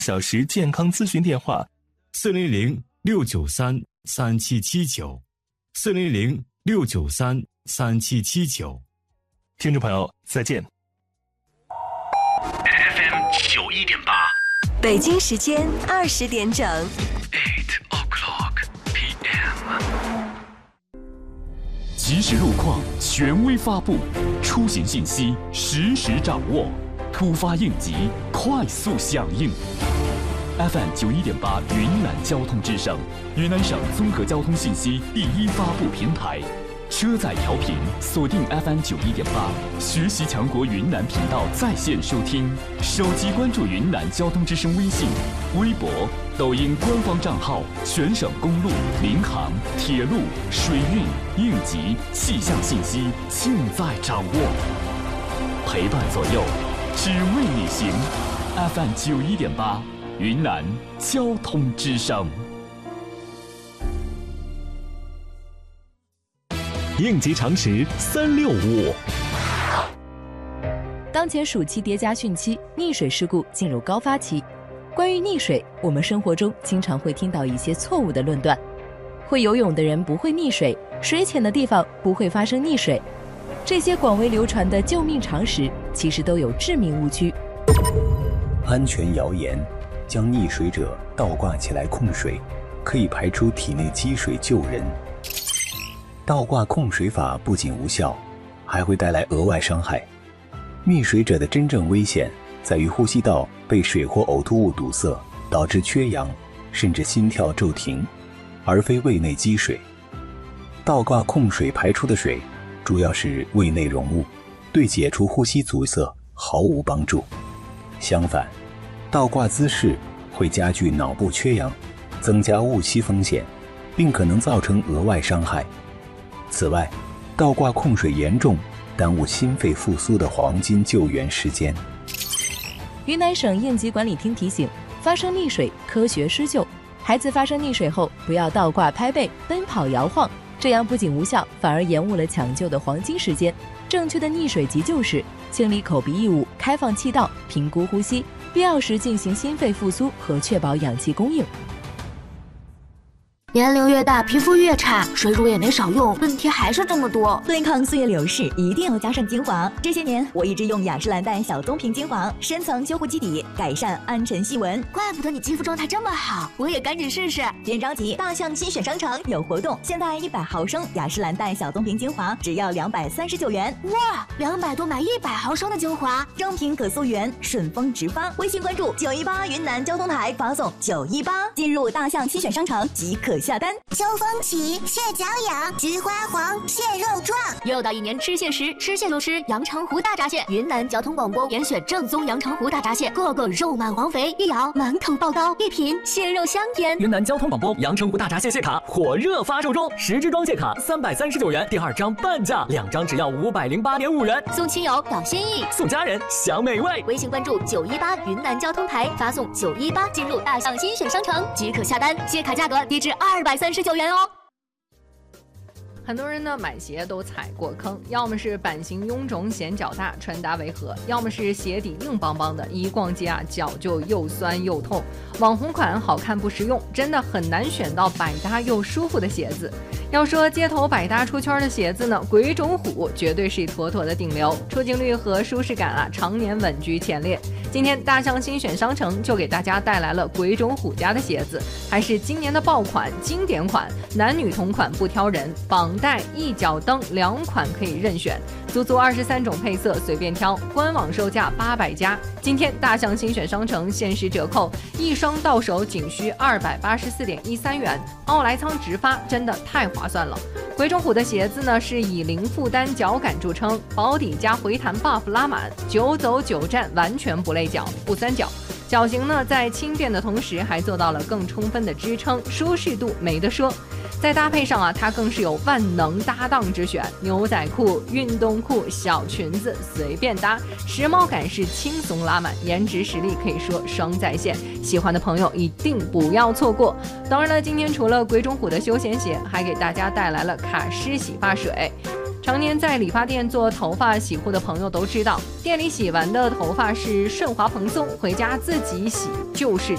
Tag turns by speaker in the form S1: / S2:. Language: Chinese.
S1: 小时健康咨询电话：400-693-3779，400-693-3779。听众朋友，再见。
S2: FM 91.8，
S3: 北京时间20点整。
S2: 8 o'clock PM。
S4: 即时路况权威发布，出行信息实时掌握，突发应急快速响应。FM 91.8云南交通之声，云南省综合交通信息第一发布平台。车载调频锁定 FM 91.8，学习强国云南频道在线收听，手机关注云南交通之声微信、微博、抖音官方账号，全省公路、民航、铁路、水运、应急、气象信息尽在掌握，陪伴左右，只为你行。FM 91.8，云南交通之声。
S5: 应急常识365。
S6: 当前暑期叠加汛期，溺水事故进入高发期。关于溺水，我们生活中经常会听到一些错误的论断：会游泳的人不会溺水，水浅的地方不会发生溺水。这些广为流传的救命常识，其实都有致命误区。
S7: 安全谣言：将溺水者倒挂起来控水，可以排出体内积水救人。倒挂控水法不仅无效，还会带来额外伤害。溺水者的真正危险在于呼吸道被水或呕吐物堵塞，导致缺氧，甚至心跳骤停，而非胃内积水。倒挂控水排出的水主要是胃内溶物，对解除呼吸阻塞毫无帮助。相反，倒挂姿势会加剧脑部缺氧，增加误吸风险，并可能造成额外伤害。此外，倒挂控水严重耽误心肺复苏的黄金救援时间。
S6: 云南省应急管理厅提醒：发生溺水科学施救，孩子发生溺水后不要倒挂拍背、奔跑摇晃，这样不仅无效，反而延误了抢救的黄金时间。正确的溺水急救是清理口鼻异物、开放气道、评估呼吸，必要时进行心肺复苏和确保氧气供应。
S8: 年龄越大，皮肤越差，水乳也没少用，问题还是这么多。
S9: 对抗岁月流逝，一定要加上精华。这些年，我一直用雅诗兰黛小棕瓶精华，深层修护基底，改善暗沉细纹。
S8: 怪不得你肌肤状态这么好，我也赶紧试试。
S9: 别着急，大象新选商城有活动，现在100毫升雅诗兰黛小棕瓶精华只要239元。
S8: 哇，200多买100毫升的精华，
S9: 正品可溯源，顺丰直发。微信关注918云南交通台，发送918，进入大象新选商城即可下单。
S10: 秋风起，蟹脚痒，菊花黄，蟹肉壮。
S8: 又到一年吃蟹时，吃蟹就吃阳澄湖大闸蟹。云南交通广播严选正宗阳澄湖大闸蟹，个个肉满黄肥，一咬满口爆刀，一品蟹肉香甜。
S11: 云南交通广播阳澄湖大闸蟹蟹卡火热发售中，10支装蟹卡339元，第2张半价，2张只要508.5元。
S8: 送亲友表心意，
S11: 送家人享美味。
S8: 微信关注918云南交通台，发送918进入大象新选商城即可下单，蟹卡价格低至239元哦。
S12: 很多人呢买鞋都踩过坑，要么是版型臃肿显脚大，穿搭违和，要么是鞋底硬邦邦的，一逛街啊脚就又酸又痛。网红款好看不实用，真的很难选到百搭又舒服的鞋子。要说街头百搭出圈的鞋子呢，鬼冢虎绝对是妥妥的顶流，出镜率和舒适感啊常年稳居前列。今天大象新选商城就给大家带来了鬼冢虎家的鞋子，还是今年的爆款经典款，男女同款不挑人，绑带、一脚蹬2款可以任选，足足23种配色随便挑，官网售价800加。今天大象新选商城限时折扣，一双到手仅需284.13元，奥莱仓直发，真的太划算了。鬼冢虎的鞋子呢是以零负担脚感著称，保底加回弹 buff 拉满，9走9站完全不累脚不酸脚。脚型呢在轻便的同时还做到了更充分的支撑，舒适度没得说。在搭配上啊，它更是有万能搭档之选，牛仔裤、运动裤、小裙子随便搭，时髦感是轻松拉满，颜值实力可以说双在线，喜欢的朋友一定不要错过。当然了，今天除了鬼冢虎的休闲鞋，还给大家带来了卡诗洗发水。常年在理发店做头发洗护的朋友都知道，店里洗完的头发是顺滑蓬松，回家自己洗就是